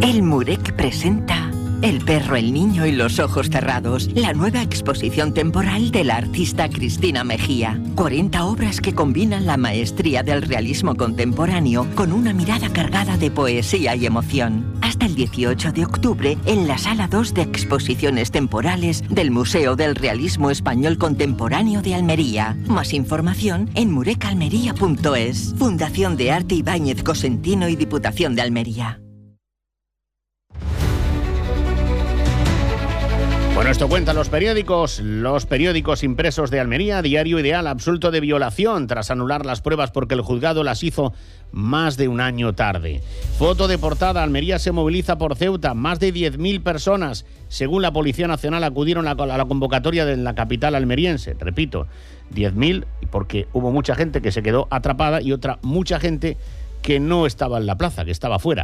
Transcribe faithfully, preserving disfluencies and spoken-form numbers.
El Murec presenta El perro, el niño y los ojos cerrados, la nueva exposición temporal de la artista Cristina Mejía. cuarenta obras que combinan la maestría del realismo contemporáneo con una mirada cargada de poesía y emoción. Hasta el dieciocho de octubre en la Sala dos de Exposiciones Temporales del Museo del Realismo Español Contemporáneo de Almería. Más información en murecalmería punto es. Fundación de Arte Ibáñez Cosentino y Diputación de Almería. Bueno, esto cuentan los periódicos. Los periódicos impresos de Almería. Diario Ideal, absuelto de violación tras anular las pruebas porque el juzgado las hizo más de un año tarde. Foto de portada, Almería se moviliza por Ceuta. Más de diez mil personas, según la Policía Nacional, acudieron a la convocatoria de la capital almeriense. Repito, diez mil, porque hubo mucha gente que se quedó atrapada y otra mucha gente que no estaba en la plaza, que estaba fuera.